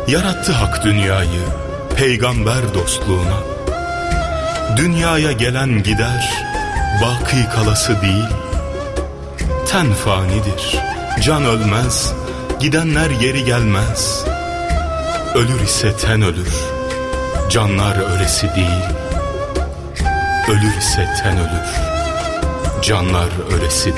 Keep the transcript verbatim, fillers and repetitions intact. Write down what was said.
Yarattı hak dünyayı peygamber dostluğuna. Dünyaya gelen gider, baki kalası değil. Ten fanidir, can ölmez, gidenler geri gelmez. Ölür ise ten ölür, canlar ölesi değil. Ölür ise ten ölür, canlar ölesi